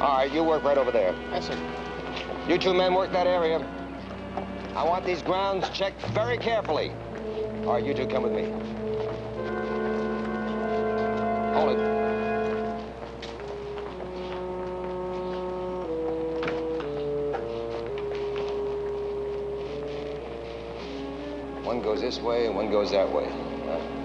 All right, you work right over there. Yes, sir. You two men work that area. I want these grounds checked very carefully. All right, you two come with me. Hold it. One goes this way and one goes that way.